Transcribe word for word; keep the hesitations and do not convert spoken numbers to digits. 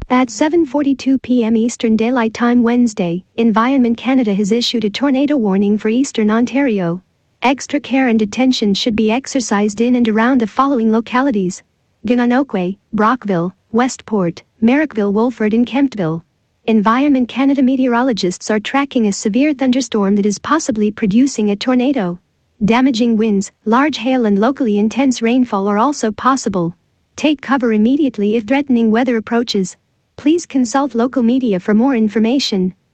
At seven forty-two p m Eastern Daylight Time Wednesday, Environment Canada has issued a tornado warning for Eastern Ontario. Extra care and attention should be exercised in and around the following localities: Gananoque, Brockville, Westport, Merrickville, Wolford and Kemptville. Environment Canada meteorologists are tracking a severe thunderstorm that is possibly producing a tornado. Damaging winds, large hail and locally intense rainfall are also possible. Take cover immediately if threatening weather approaches. Please consult local media for more information.